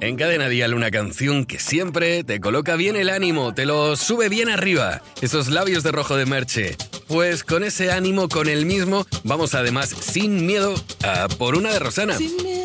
En Cadena Dial, una canción que siempre te coloca bien el ánimo, te lo sube bien arriba. Esos labios de rojo de Merche. Pues con ese ánimo, con el mismo, vamos además sin miedo a por una de Rosana.